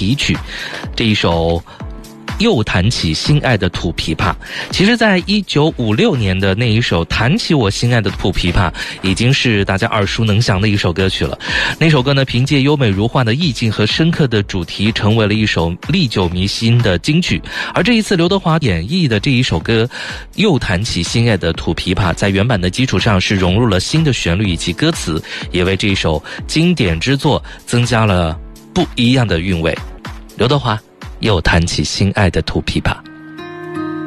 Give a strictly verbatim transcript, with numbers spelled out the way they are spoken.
题曲，这一首又弹起心爱的土琵琶。其实在一九五六年的那一首弹起我心爱的土琵琶已经是大家耳熟能详的一首歌曲了。那首歌呢，凭借优美如画的意境和深刻的主题，成为了一首历久弥新的金曲。而这一次刘德华演绎的这一首歌又弹起心爱的土琵琶，在原版的基础上是融入了新的旋律以及歌词，也为这一首经典之作增加了不一样的韵味。刘德华又弹起心爱的土琵琶。